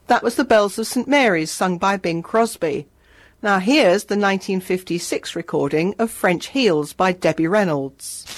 That was the Bells of St Mary's, sung by Bing Crosby. Now here's the 1956 recording of French Heels by Debbie Reynolds.